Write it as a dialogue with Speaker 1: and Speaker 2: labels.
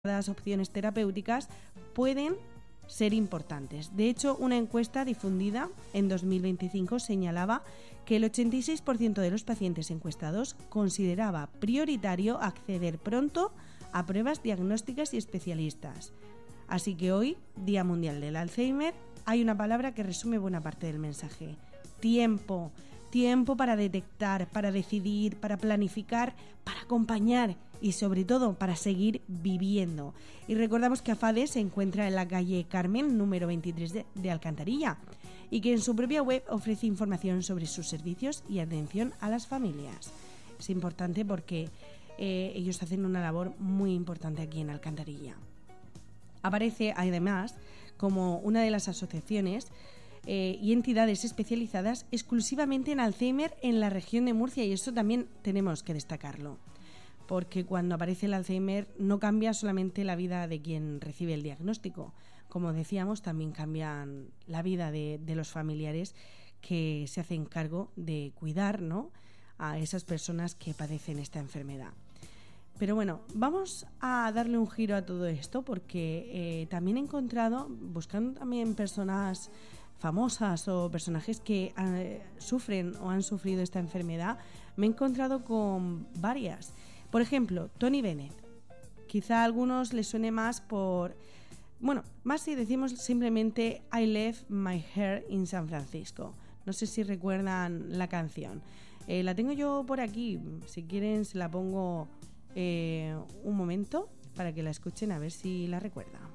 Speaker 1: opciones terapéuticas pueden ser importantes. De hecho, una encuesta difundida en 2025 señalaba que el 86% de los pacientes encuestados consideraba prioritario acceder pronto a pruebas diagnósticas y especialistas. Así que hoy, Día Mundial del Alzheimer, hay una palabra que resume buena parte del mensaje: tiempo. Tiempo para detectar, para decidir, para planificar, para acompañar y sobre todo para seguir viviendo. Y recordamos que AFADE se encuentra en la calle Carmen, número 23 de Alcantarilla, y que en su propia web ofrece información sobre sus servicios y atención a las familias. Es importante porque ellos hacen una labor muy importante aquí en Alcantarilla. Aparece además como una de las asociaciones y entidades especializadas exclusivamente en Alzheimer en la región de Murcia, y esto también tenemos que destacarlo, porque cuando aparece el Alzheimer no cambia solamente la vida de quien recibe el diagnóstico, como decíamos, también cambian la vida de los familiares que se hacen cargo de cuidar, ¿no?, a esas personas que padecen esta enfermedad. Pero bueno, vamos a darle un giro a todo esto porque también he encontrado, buscando también personas famosas o personajes que sufren o han sufrido esta enfermedad, me he encontrado con varias. Por ejemplo, Tony Bennett. Quizá a algunos les suene más por... Bueno, más si decimos simplemente I left my hair in San Francisco. No sé si recuerdan la canción. La tengo yo por aquí. Si quieren se la pongo un momento para que la escuchen a ver si la recuerdan.